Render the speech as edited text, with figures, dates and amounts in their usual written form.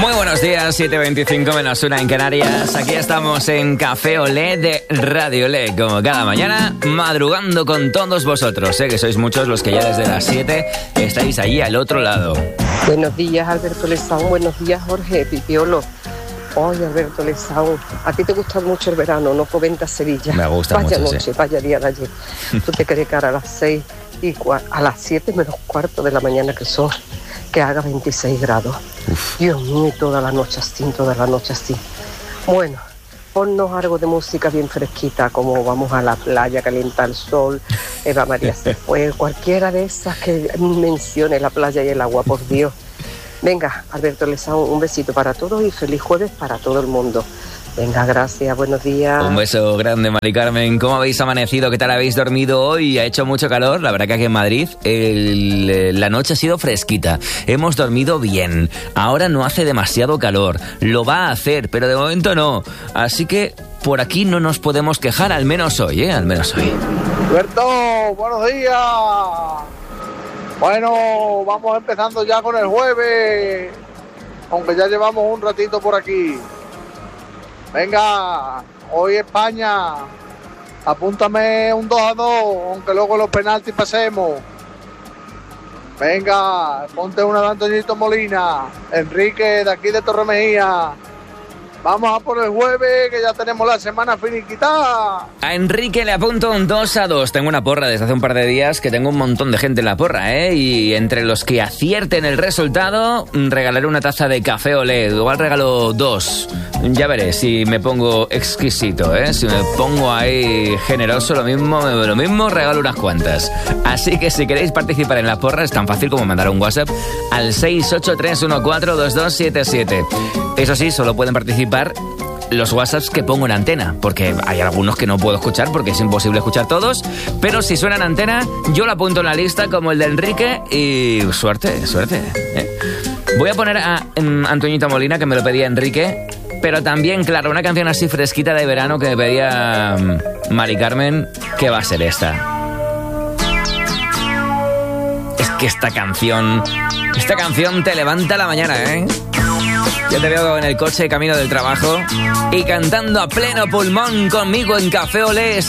Muy buenos días, 7:25 menos 1 en Canarias. Aquí estamos en Café Olé de Radio Olé, como cada mañana, madrugando con todos vosotros. Sé que sois muchos los que ya desde las 7 estáis allí al otro lado. Buenos días, Alberto Lezaun. Buenos días, Jorge Pipiolo. Oye, Alberto Lezaun, a ti te gusta mucho el verano, ¿no? Coventa, Sevilla. Me gusta vaya mucho, noche, sí. Vaya día de ayer. ¿Tú te crees que ahora a las 6 y a las 7 menos cuarto de la mañana que son, que haga 26 grados? Uf. Dios mío, toda la noche así. Bueno, ponnos algo de música bien fresquita, como Vamos a la playa, calienta el sol, Eva María se fue, cualquiera de esas que mencione la playa y el agua, por Dios. Venga, Alberto Lezaun, un besito para todos y feliz jueves para todo el mundo. Venga, gracias, buenos días. Un beso grande, Mari Carmen. ¿Cómo habéis amanecido? ¿Qué tal habéis dormido hoy? Ha hecho mucho calor. La verdad que aquí en Madrid la noche ha sido fresquita. Hemos dormido bien. Ahora no hace demasiado calor. Lo va a hacer, pero de momento no. Así que por aquí no nos podemos quejar, al menos hoy, Al menos hoy. Alberto, buenos días. Bueno, vamos empezando ya con el jueves, aunque ya llevamos un ratito por aquí. Venga, hoy España, apúntame un 2-2, aunque luego los penaltis pasemos. Venga, ponte una de Antoñito Molina, Enrique de aquí de Torremejía. Vamos a por el jueves, que ya tenemos la semana finiquitada. A Enrique le apunto un 2-2. Tengo una porra desde hace un par de días que tengo un montón de gente en la porra, Y entre los que acierten el resultado, regalaré una taza de Café Olé. Igual regalo 2. Ya veré si me pongo exquisito, Si me pongo ahí generoso, lo mismo regalo unas cuantas. Así que si queréis participar en la porra, es tan fácil como mandar un WhatsApp al 683142277. Eso sí, solo pueden participar los WhatsApps que pongo en antena, porque hay algunos que no puedo escuchar porque es imposible escuchar todos, pero si suena en antena, yo lo apunto en la lista como el de Enrique y suerte. Voy a poner a Antoñito Molina, que me lo pedía Enrique, pero también, claro, una canción así fresquita de verano que me pedía Mari Carmen, que va a ser esta. Es que esta canción te levanta la mañana, Ya te veo en el coche camino del trabajo y cantando a pleno pulmón conmigo en Café Olé.